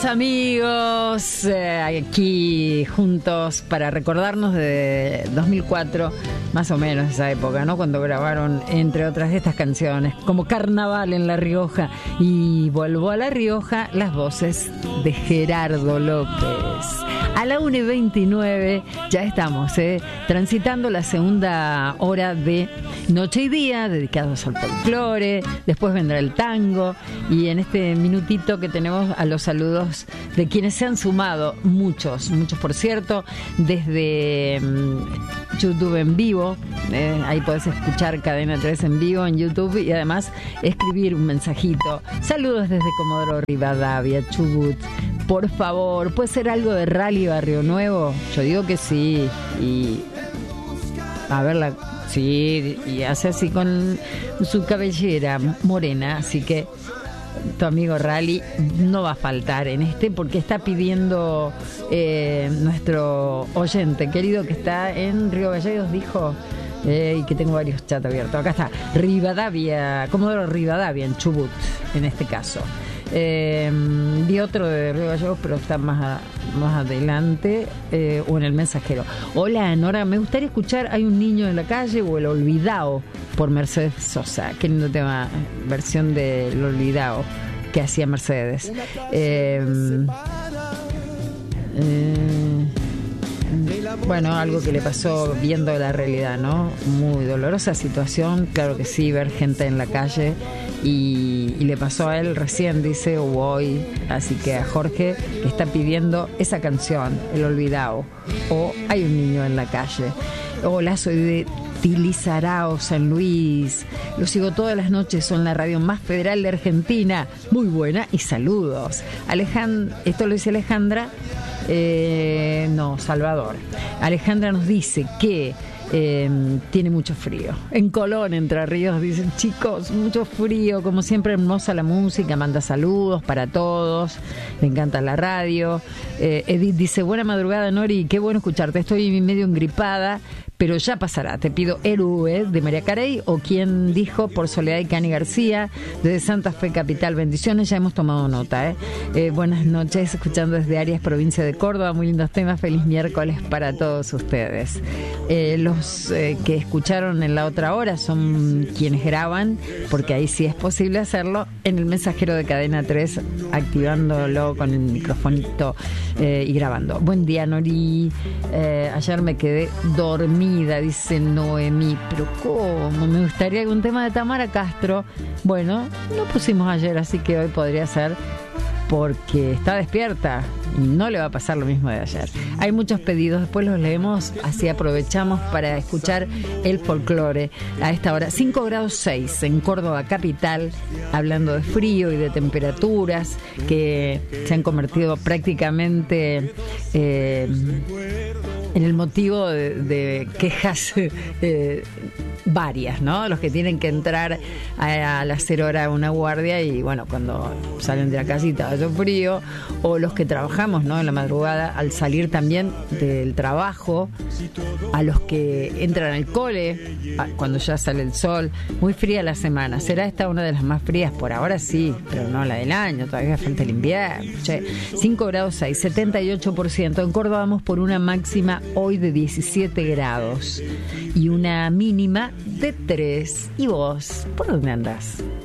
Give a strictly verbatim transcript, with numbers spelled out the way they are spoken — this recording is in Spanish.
Estamos, amigos, eh, aquí juntos para recordarnos de dos mil cuatro, más o menos esa época, ¿no? Cuando grabaron, entre otras de estas canciones, como Carnaval en La Rioja y Vuelvo a La Rioja, las voces de Gerardo López. A la una y veintinueve ya estamos, ¿eh? transitando la segunda hora de Noche y Día, dedicados al folclore. Después vendrá el tango. Y en este minutito que tenemos a los saludos de quienes se han sumado, muchos, muchos por cierto, desde um, YouTube en vivo. Eh, ahí podés escuchar Cadena tres en vivo en YouTube y además escribir un mensajito. Saludos desde Comodoro Rivadavia, Chubut. Por favor, ¿puede ser algo de Rally Barrio Nuevo? Yo digo que sí. Y a ver, la, sí, y hace así con su cabellera morena. Así que tu amigo Rally no va a faltar en este, porque está pidiendo eh, nuestro oyente querido que está en Río Gallegos, dijo, eh, y que tengo varios chats abiertos. Acá está, Rivadavia, Comodoro Rivadavia, en Chubut, en este caso. Eh, vi otro de Río Gallegos, pero está más, a, más adelante, eh, o en el mensajero. Hola, Nora, me gustaría escuchar Hay un niño en la calle o El Olvidao por Mercedes Sosa. Qué lindo tema, versión de El Olvidao que hacía Mercedes. Eh, eh, bueno, algo que le pasó viendo la realidad, ¿no? Muy dolorosa situación, claro que sí, ver gente en la calle. Y, y le pasó a él recién, dice, o hoy. Así que a Jorge le está pidiendo esa canción, El Olvidao, o Hay un niño en la calle. Hola, soy de Tilizarao, San Luis. Lo sigo todas las noches, son la radio más federal de Argentina. Muy buena y saludos. Alejandra, esto lo dice Alejandra, eh, no, Salvador. Alejandra nos dice que Eh, tiene mucho frío. En Colón, Entre Ríos, dicen, chicos, mucho frío. Como siempre, hermosa la música. Manda saludos para todos. Le encanta la radio. Eh, Edith dice, buena madrugada, Nori. Qué bueno escucharte. Estoy medio engripada, pero ya pasará. Te pido Héroe de María Carey, o Quien dijo por Soledad y Cani García, desde Santa Fe Capital. Bendiciones, ya hemos tomado nota. ¿eh? Eh, buenas noches, escuchando desde Arias, provincia de Córdoba. Muy lindos temas. Feliz miércoles para todos ustedes. Eh, los Eh, que escucharon en la otra hora son quienes graban, porque ahí sí es posible hacerlo en el mensajero de Cadena tres, activándolo con el microfonito eh, y grabando. Buen día, Nori. Eh, ayer me quedé dormida, dice Noemí. Pero ¿cómo? Me gustaría algún tema de Tamara Castro. Bueno, lo pusimos ayer, así que hoy podría ser, porque está despierta y no le va a pasar lo mismo de ayer. Hay muchos pedidos, después los leemos, así aprovechamos para escuchar el folclore a esta hora. cinco grados seis en Córdoba capital, hablando de frío y de temperaturas que se han convertido prácticamente eh, en el motivo de, de quejas eh, varias, ¿no? Los que tienen que entrar a, a las cero horas a una guardia y, bueno, cuando salen de la casita hace frío, o los que trabajamos, ¿no? En la madrugada, al salir también del trabajo, a los que entran al cole a, cuando ya sale el sol. Muy fría la semana. ¿Será esta una de las más frías? Por ahora sí, pero no la del año, todavía falta el invierno. Che, cinco grados seis, setenta y ocho por ciento. En Córdoba vamos por una máxima hoy de diecisiete grados y una mínima de tres. ¿Y vos? ¿Por dónde andás?